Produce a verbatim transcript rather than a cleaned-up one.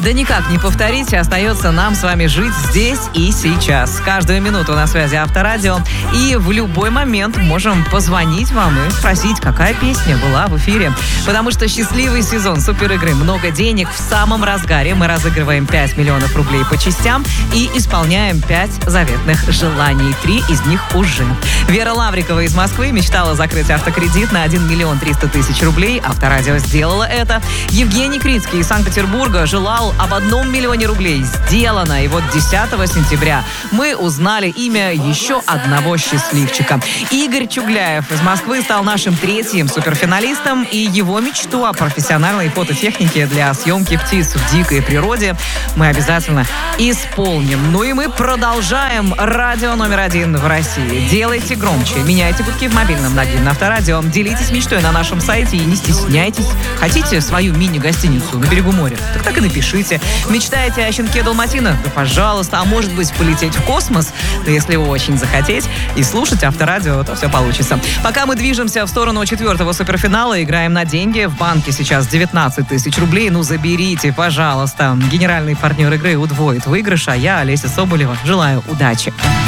Да никак не повторить, остается нам с вами жить здесь и сейчас. Каждую минуту на связи Авторадио. И в любой момент можем позвонить вам и спросить, какая песня была в эфире. Потому что счастливый сезон суперигры «Много денег» в самом разгаре. Мы разыгрываем пять миллионов рублей по частям и исполняем пять заветных желаний. Три из них уже. Вера Лаврикова из Москвы мечтала закрыть автокредит на один миллион триста тысяч рублей. Авторадио сделала это. Евгений Крицкий из Санкт-Петербурга желал об одном миллионе рублей. Сделано. И вот десятого сентября мы узнали имя еще одного счастливчика. Игорь Чугляев из Москвы стал нашим третьим суперфиналистом, и его мечту о профессиональной фототехнике для съемки птиц в дикой природе мы обязательно исполним. Ну и мы продолжаем. Радио номер один в России. Делайте громче, меняйте гудки в мобильном на Авторадио. Делитесь мечтой на нашем сайте и не стесняйтесь. Хотите свою мини-гостиницу на берегу моря? Так так и напишите. Мечтаете о щенке Далматино? Да, пожалуйста. А может быть, полететь в космос? Да, если вы очень захотеть и слушать Авторадио, то все получится. Пока мы движемся в сторону четвертого суперфинала, играем на деньги. В банке сейчас девятнадцать тысяч рублей. Ну, заберите, пожалуйста. Генеральный партнер игры удвоит выигрыш, а я, Олеся Соболева, желаю удачи.